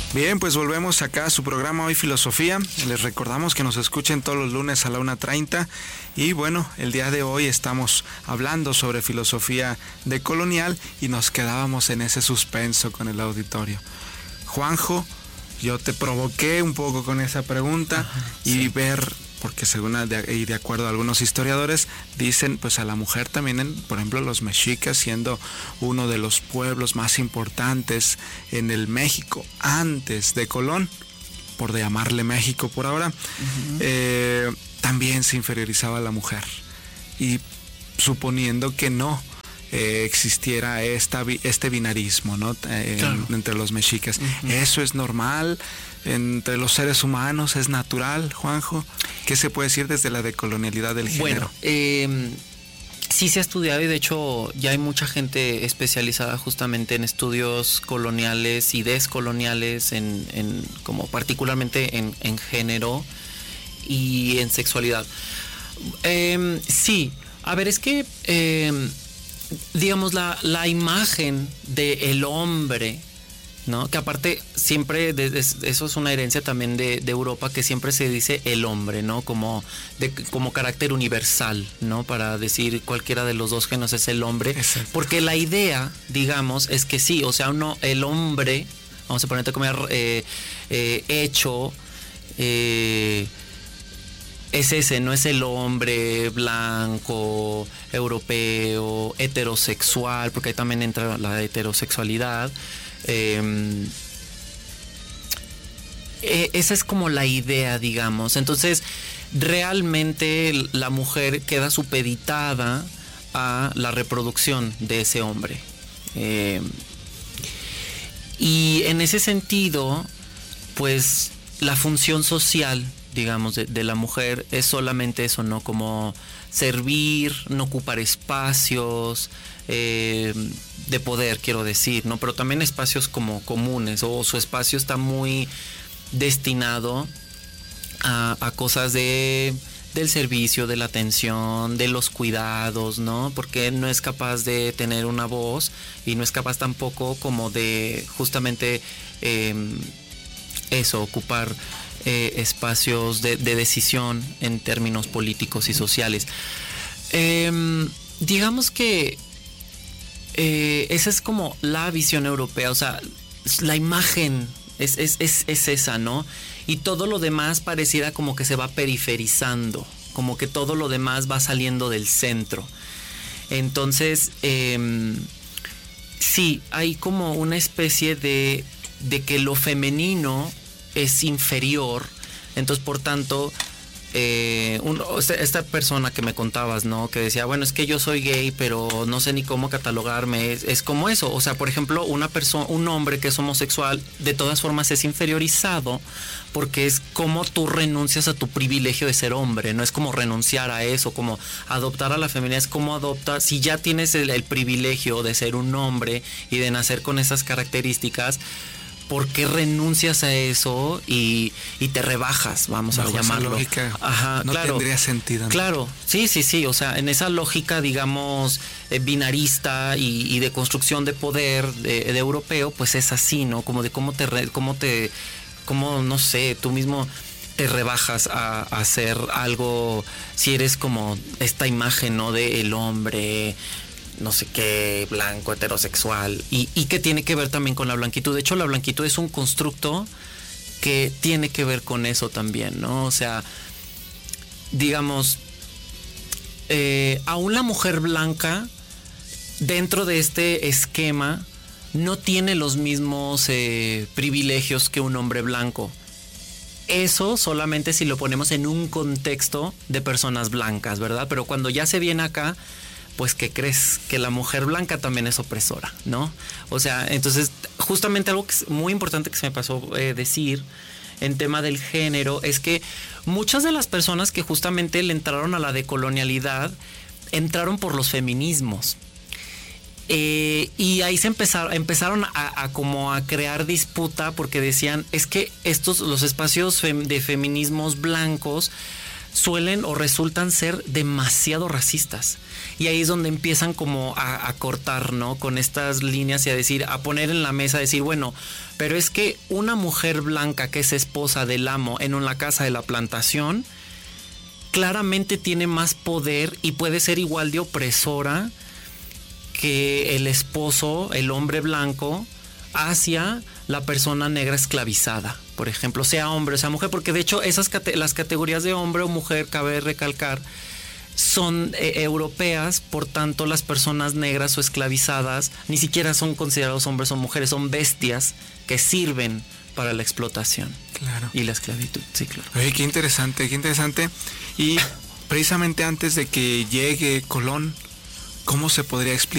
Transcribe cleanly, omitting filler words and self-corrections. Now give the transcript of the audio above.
Bien, pues volvemos acá a su programa Hoy Filosofía. Les recordamos que nos escuchen todos los lunes a la 1:30 y bueno, el día de hoy estamos hablando sobre filosofía decolonial y nos quedábamos en ese suspenso con el auditorio. Juanjo, yo te provoqué un poco con esa pregunta y ver, porque según de acuerdo a algunos historiadores, dicen pues a la mujer también, por ejemplo los mexicas, siendo uno de los pueblos más importantes en el México antes de Colón, por llamarle México por ahora, también se inferiorizaba a la mujer. Y suponiendo que no existiera este binarismo, ¿no? Claro. Entre los mexicas. ¿Eso es normal? ¿Entre los seres humanos es natural, Juanjo? ¿Qué se puede decir desde la decolonialidad del género? Bueno, sí se ha estudiado y de hecho ya hay mucha gente especializada justamente en estudios coloniales y descoloniales, en como particularmente en género y en sexualidad. Sí, a ver, es que digamos la imagen del hombre, ¿no? Que aparte siempre eso es una herencia también de Europa, que siempre se dice el hombre, ¿no? Como carácter universal, ¿no? Para decir cualquiera de los dos géneros es el hombre. Exacto. Porque la idea, digamos, es que sí, o sea, el hombre, vamos a ponerte como hecho, es ese, no es el hombre blanco, europeo, heterosexual, porque ahí también entra la heterosexualidad. Esa es como la idea, digamos. Entonces, realmente la mujer queda supeditada a la reproducción de ese hombre. Y en ese sentido, pues la función social, digamos, de la mujer es solamente eso, ¿no? Como servir, no ocupar espacios de poder, quiero decir, ¿no? Pero también espacios como comunes, o su espacio está muy destinado a cosas del servicio, de la atención, de los cuidados, ¿no? Porque no es capaz de tener una voz y no es capaz tampoco como de justamente ocupar espacios de decisión en términos políticos y sociales. Digamos que esa es como la visión europea, o sea, la imagen es esa, ¿no? Y todo lo demás pareciera como que se va periferizando, como que todo lo demás va saliendo del centro. Entonces, sí, hay como una especie de que lo femenino es inferior, entonces por tanto esta persona que me contabas, ¿no? Que decía, bueno, es que yo soy gay, pero no sé ni cómo catalogarme, es como eso, o sea, por ejemplo, un hombre que es homosexual, de todas formas es inferiorizado, porque es como tú renuncias a tu privilegio de ser hombre, no es como renunciar a eso, como adoptar a la feminidad, es como adoptar, si ya tienes el privilegio de ser un hombre y de nacer con esas características, ¿por qué renuncias a eso y te rebajas? Vamos a llamarlo. Esa lógica no claro, tendría sentido, ¿no? Claro, sí. O sea, en esa lógica, digamos, binarista y de construcción de poder de europeo, pues es así, ¿no? Como de cómo no sé, tú mismo te rebajas a hacer algo, si eres como esta imagen, ¿no? De el hombre, no sé qué, blanco, heterosexual, y que tiene que ver también con la blanquitud. De hecho, la blanquitud es un constructo que tiene que ver con eso también, ¿no? O sea, digamos, aún la mujer blanca, dentro de este esquema, no tiene los mismos privilegios que un hombre blanco. Eso solamente si lo ponemos en un contexto de personas blancas, ¿verdad? Pero cuando ya se viene acá, pues ¿qué crees? Que la mujer blanca también es opresora, ¿no? O sea, entonces justamente algo que es muy importante que se me pasó decir en tema del género es que muchas de las personas que justamente le entraron a la decolonialidad entraron por los feminismos. Y ahí se empezaron a como a crear disputa porque decían, es que los espacios de feminismos blancos suelen o resultan ser demasiado racistas. Y ahí es donde empiezan como a cortar, ¿no? Con estas líneas y a poner en la mesa, a decir, bueno, pero es que una mujer blanca que es esposa del amo en la casa de la plantación, claramente tiene más poder y puede ser igual de opresora que el esposo, el hombre blanco, hacia la persona negra esclavizada, por ejemplo, sea hombre o sea mujer, porque de hecho las categorías de hombre o mujer, cabe recalcar, son europeas, por tanto las personas negras o esclavizadas ni siquiera son considerados hombres o mujeres, son bestias que sirven para la explotación. Claro. Y la esclavitud, sí, claro. Oye, qué interesante, qué interesante. Y precisamente antes de que llegue Colón, ¿cómo se podría explicar